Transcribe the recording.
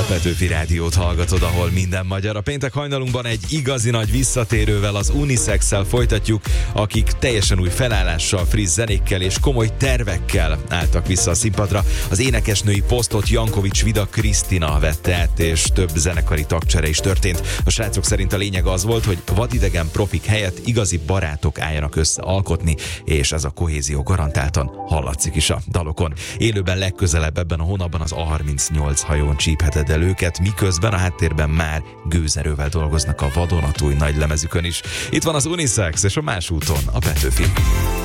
A Petőfi Rádiót hallgatod, ahol minden magyar. A péntek hajnalunkban egy igazi nagy visszatérővel, az Unisex-szel folytatjuk, akik teljesen új felállással, friss zenékkel és komoly tervekkel álltak vissza a színpadra. Az énekesnői posztot Jankovics Vida Krisztina vette át, és több zenekari tagcsere is történt. A srácok szerint a lényeg az volt, hogy vadidegen profik helyett igazi barátok álljanak össze alkotni, és ez a kohézió garantáltan hallatszik is a dalokon. Élőben legközelebb ebben a hónapban az A38 hajón csípheted el őket, miközben a háttérben már gőzerővel dolgoznak a vadonatúj nagy lemezükön is. Itt van az Unisex és a Más úton a Petőfi.